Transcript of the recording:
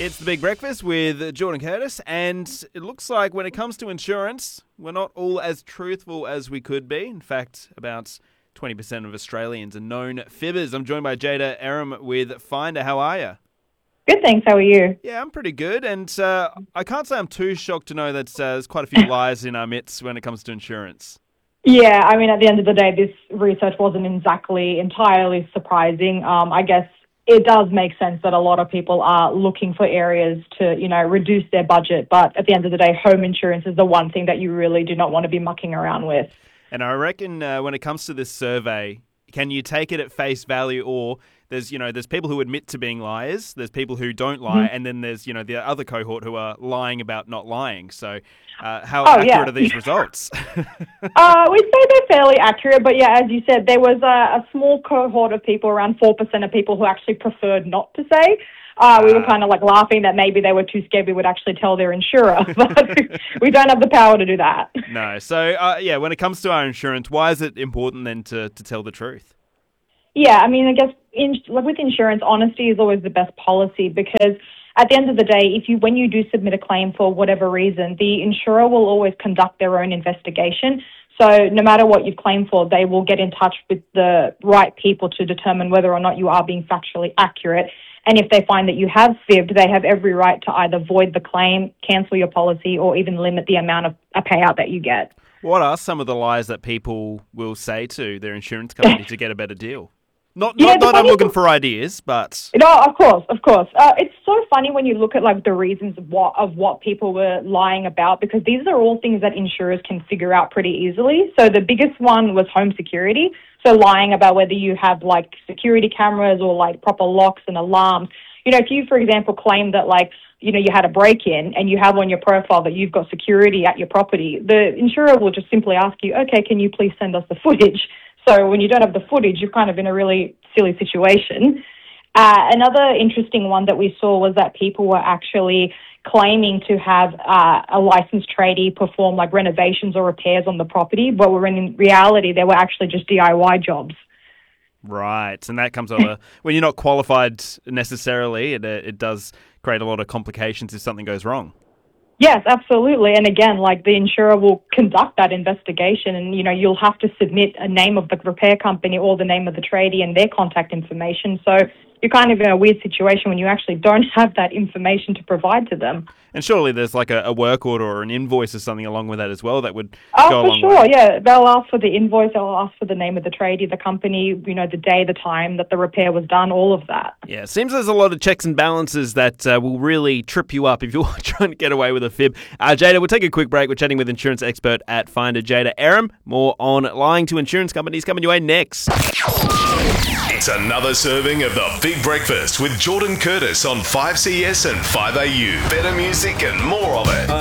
It's the Big Breakfast with Jordan Curtis, and it looks like when it comes to insurance, we're not all as truthful as we could be. In fact, about 20% of Australians are known fibbers. I'm joined by Jada Aram with Finder. How are you? Good, thanks. How are you? Yeah, I'm pretty good, and I can't say I'm too shocked to know that there's quite a few lies in our midst when it comes to insurance. Yeah, I mean, at the end of the day, this research wasn't exactly entirely surprising. I guess it does make sense that a lot of people are looking for areas to, reduce their budget. But at the end of the day, home insurance is the one thing that you really do not want to be mucking around with. And I reckon when it comes to this survey, can you take it at face value, or there's people who admit to being liars, there's people who don't lie, and then there's, the other cohort who are lying about not lying. So how accurate are these results? We'd say they're fairly accurate, but yeah, as you said, there was a small cohort of people, around 4% of people who actually preferred not to say. We were kind of like laughing that maybe they were too scared we would actually tell their insurer, but we don't have the power to do that. No. So, when it comes to our insurance, why is it important then to tell the truth? Yeah, I mean, I guess with insurance, honesty is always the best policy, because at the end of the day, when you do submit a claim for whatever reason, the insurer will always conduct their own investigation. So no matter what you've claimed for, they will get in touch with the right people to determine whether or not you are being factually accurate. And if they find that you have fibbed, they have every right to either void the claim, cancel your policy, or even limit the amount of a payout that you get. What are some of the lies that people will say to their insurance company to get a better deal? Not I'm looking for ideas, but... No, of course. It's so funny when you look at the reasons of what people were lying about, because these are all things that insurers can figure out pretty easily. So the biggest one was home security. So lying about whether you have security cameras or proper locks and alarms. If you, for example, claim that you had a break-in and you have on your profile that you've got security at your property, the insurer will just simply ask you, okay, can you please send us the footage? So when you don't have the footage, you're kind of in a really silly situation. Another interesting one that we saw was that people were actually claiming to have a licensed tradie perform renovations or repairs on the property, but in reality, they were actually just DIY jobs. Right, and that comes over when you're not qualified necessarily. It does create a lot of complications if something goes wrong. Yes, absolutely. And again, the insurer will conduct that investigation, and, you'll have to submit a name of the repair company or the name of the tradie and their contact information. So you're kind of in a weird situation when you actually don't have that information to provide to them. And surely there's a work order or an invoice or something along with that as well that would go along with it. Oh, for sure, yeah. They'll ask for the invoice, they'll ask for the name of the tradie, the company, the day, the time that the repair was done, all of that. Yeah, it seems there's a lot of checks and balances that will really trip you up if you're trying to get away with a fib. Jada, we'll take a quick break. We're chatting with insurance expert at Finder, Jada Aram. More on lying to insurance companies coming your way next. It's another serving of the Big Breakfast with Jordan Curtis on 5CS and 5AU. Better music and more of it.